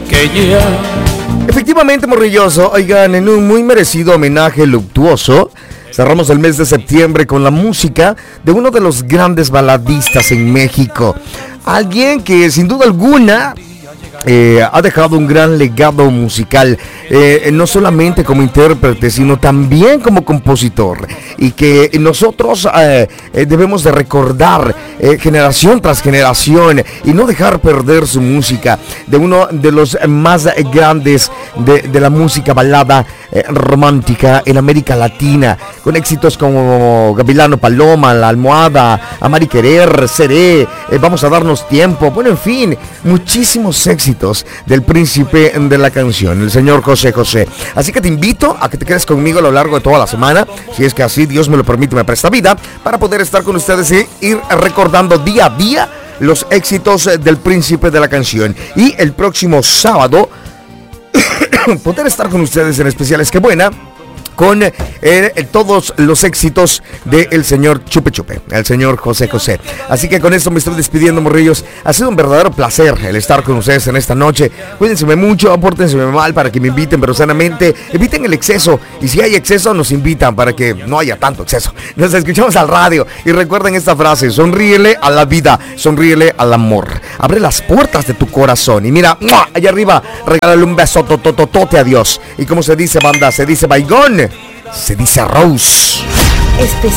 que ya. Efectivamente, Morrilloso, oigan, en un muy merecido homenaje luctuoso, cerramos el mes de septiembre con la música de uno de los grandes baladistas en México. Alguien que sin duda alguna ha dejado un gran legado musical, no solamente como intérprete, sino también como compositor, y que nosotros debemos de recordar generación tras generación y no dejar perder su música, de uno de los más grandes de la música balada romántica en América Latina, con éxitos como Gavilano Paloma, La Almohada, Amar y Querer, Seré, Vamos a darnos tiempo, bueno, en fin, muchísimos éxitos del príncipe de la canción, el señor José José. Así que te invito a que te quedes conmigo a lo largo de toda la semana, si es que así Dios me lo permite, me presta vida, para poder estar con ustedes y ir recordando día a día los éxitos del príncipe de la canción. Y el próximo sábado poder estar con ustedes en especiales Que Buena, con todos los éxitos del señor Chupe Chupe, el señor José José. Así que con esto me estoy despidiendo, morrillos. Ha sido un verdadero placer el estar con ustedes en esta noche. Cuídense mucho, apórtense mal para que me inviten, pero sanamente. Eviten el exceso, y si hay exceso nos invitan para que no haya tanto exceso. Nos escuchamos al radio y recuerden esta frase: sonríele a la vida, sonríele al amor. Abre las puertas de tu corazón y mira, ¡mua!, allá arriba, regálale un beso totototote a Dios. Y como se dice, banda, se dice baigón, se dice Rose. Especial